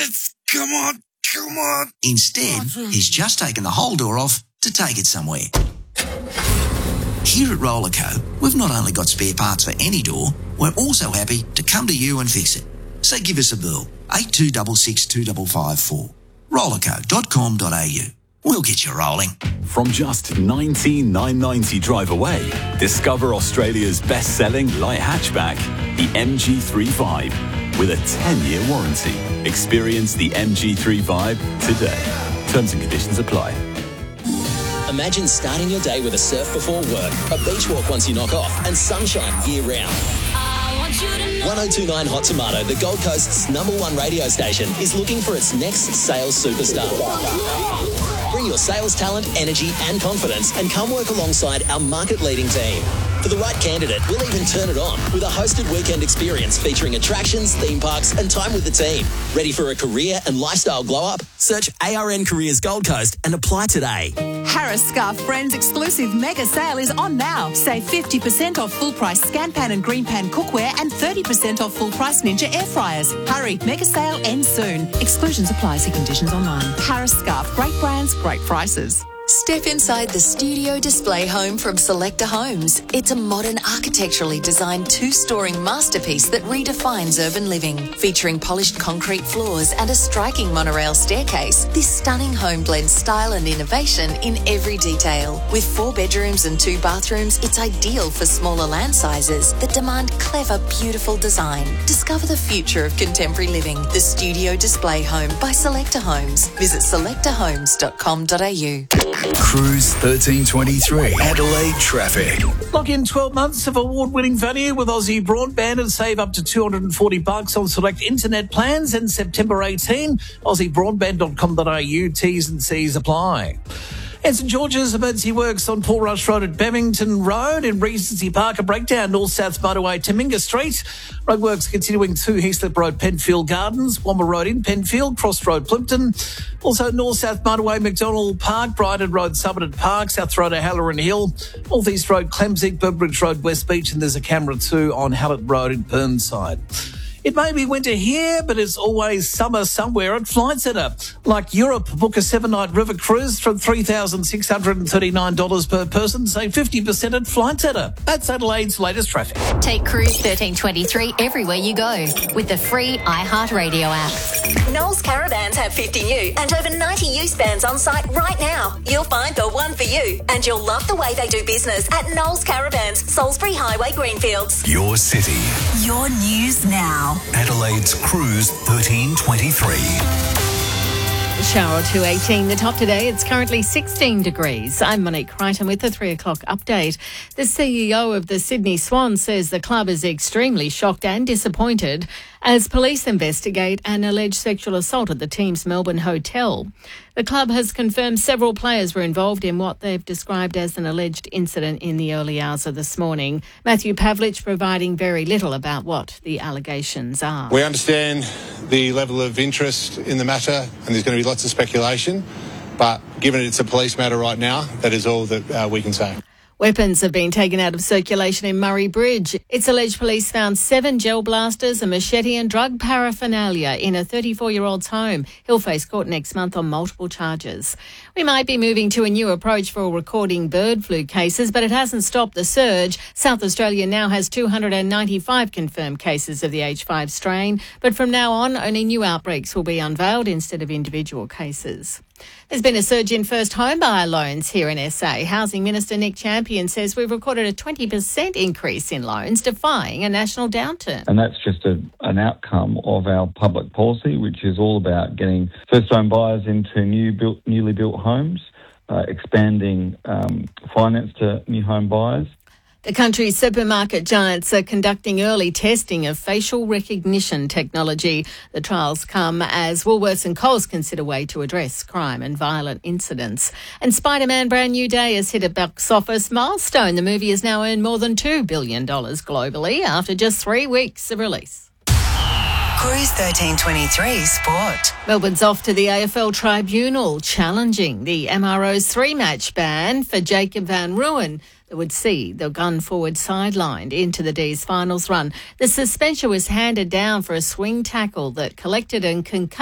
Come on. Instead, he's just taken the whole door off to take it somewhere. Here at Rollerco, we've not only got spare parts for any door, we're also happy to come to you and fix it. So give us a bill, 8266 2554. Rollerco.com.au. We'll get you rolling. From just $19,990 drive away, discover Australia's best-selling light hatchback, the MG3 with a 10-year warranty. Experience the MG3 today. Terms and conditions apply. Imagine starting your day with a surf before work, a beach walk once you knock off, and sunshine year-round. 1029 Hot Tomato, the Gold Coast's #1 radio station, is looking for its next sales superstar. Bring your sales talent, energy and confidence and come work alongside our market-leading team. For the right candidate, we'll even turn it on with a hosted weekend experience featuring attractions, theme parks and time with the team. Ready for a career and lifestyle glow-up? Search ARN Careers Gold Coast and apply today. Harris Scarf Friends exclusive mega sale is on now. Save 50% off full-price ScanPan and GreenPan cookware and 30% off full-price Ninja air fryers. Hurry, mega sale ends soon. Exclusions apply. See conditions online. Harris Scarf, great brands, great prices. Step inside the studio display home from Selector Homes. It's a modern, architecturally designed two-storing masterpiece that redefines urban living. Featuring polished concrete floors and a striking monorail staircase, this stunning home blends style and innovation in every detail. With 4 bedrooms and 2 bathrooms, it's ideal for smaller land sizes that demand clever, beautiful design. Discover the future of contemporary living. The studio display home by Selector Homes. Visit selectorhomes.com.au. Cruise 1323, Adelaide traffic. Lock in 12 months of award-winning value with Aussie Broadband and save up to $240 on select internet plans in September 18. AussieBroadband.com.au. T's and C's apply. And St George's emergency works on Paul Rush Road at Bevington Road in Regency Park, a breakdown North-South Motorway Taminga Street. Roadworks continuing to Heaslip Road, Penfield Gardens, Womber Road in Penfield, Cross Road, Plimpton. Also North-South Motorway, McDonald Park, Brighton Road, Somerton Park, South Road, Halloran Hill, North East Road, Clemsig, Burbridge Road, West Beach, and there's a camera too on Hallett Road in Burnside. It may be winter here, but it's always summer somewhere at Flight Centre. Like Europe, book a 7-night river cruise from $3,639 per person. Save 50% at Flight Centre. That's Adelaide's latest traffic. Take Cruise 1323 everywhere you go with the free iHeartRadio app. Knowles Caravans have 50 new and over 90 used vans on site right now. You'll find the one for you, and you'll love the way they do business at Knowles Caravans, Salisbury Highway, Greenfields. Your city. Your news now. Adelaide's Cruise 1323. Shower 218. The top today, it's currently 16 degrees. I'm Monique Crichton with the 3 o'clock update. The CEO of the Sydney Swans says the club is extremely shocked and disappointed as police investigate an alleged sexual assault at the team's Melbourne hotel. The club has confirmed several players were involved in what they've described as an alleged incident in the early hours of this morning. Matthew Pavlich providing very little about what the allegations are. We understand the level of interest in the matter and there's going to be lots of speculation, but given it's a police matter right now, that is all that we can say. Weapons have been taken out of circulation in Murray Bridge. It's alleged police found 7 gel blasters, a machete and drug paraphernalia in a 34-year-old's home. He'll face court next month on multiple charges. We might be moving to a new approach for recording bird flu cases, but it hasn't stopped the surge. South Australia now has 295 confirmed cases of the H5 strain, but from now on, only new outbreaks will be unveiled instead of individual cases. There's been a surge in first home buyer loans here in SA. Housing Minister Nick Champion says we've recorded a 20% increase in loans, defying a national downturn. And that's just an outcome of our public policy, which is all about getting first home buyers into newly built homes, expanding finance to new home buyers. The country's supermarket giants are conducting early testing of facial recognition technology. The trials come as Woolworths and Coles consider a way to address crime and violent incidents. And Spider-Man Brand New Day has hit a box office milestone. The movie has now earned more than $2 billion globally after just 3 weeks of release. Cruise 1323 Sport. Melbourne's off to the AFL Tribunal, challenging the MRO's 3-match ban for Jacob van Rooyen that would see the gun forward sidelined into the D's finals run. The suspension was handed down for a swing tackle that collected and concussed